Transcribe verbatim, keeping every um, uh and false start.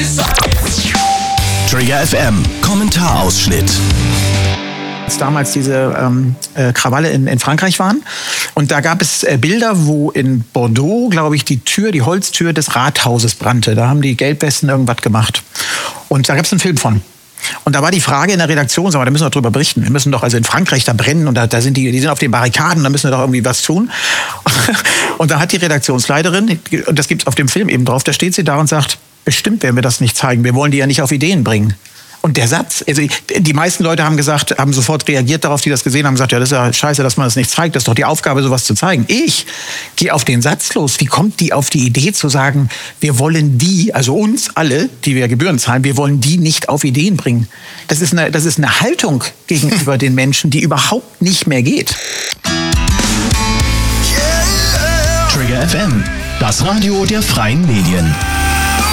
Trigger F M, Kommentarausschnitt. Als damals diese ähm, äh, Krawalle in, in Frankreich waren. Und da gab es äh, Bilder, wo in Bordeaux, glaube ich, die Tür, die Holztür des Rathauses brannte. Da haben die Gelbwesten irgendwas gemacht. Und da gab es einen Film von. Und da war die Frage in der Redaktion, sag mal, da müssen wir drüber berichten. Wir müssen doch also in Frankreich da brennen und da, da sind die, die sind auf den Barrikaden, da müssen wir doch irgendwie was tun. Und da hat die Redaktionsleiterin, und das gibt's auf dem Film eben drauf, da steht sie da und sagt, bestimmt werden wir das nicht zeigen. Wir wollen die ja nicht auf Ideen bringen. Und der Satz, also die meisten Leute haben gesagt, haben sofort reagiert darauf, die das gesehen haben, gesagt, ja, das ist ja scheiße, dass man das nicht zeigt. Das ist doch die Aufgabe, sowas zu zeigen. Ich gehe auf den Satz los. Wie kommt die auf die Idee zu sagen, wir wollen die, also uns alle, die wir Gebühren zahlen, wir wollen die nicht auf Ideen bringen? Das ist eine, das ist eine Haltung gegenüber den Menschen, die überhaupt nicht mehr geht. Trigger F M, das Radio der freien Medien.